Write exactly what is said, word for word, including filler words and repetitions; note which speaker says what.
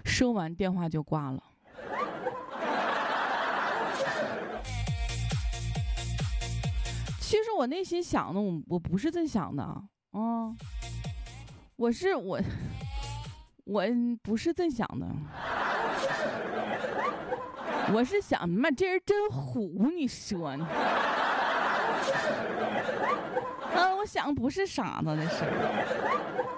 Speaker 1: 说完电话就挂了。其实我内心想的，我我不是这么想的啊、嗯，我是我我不是这么想的，我是想妈这人真虎，你说呢？啊，我想不是傻子的事儿。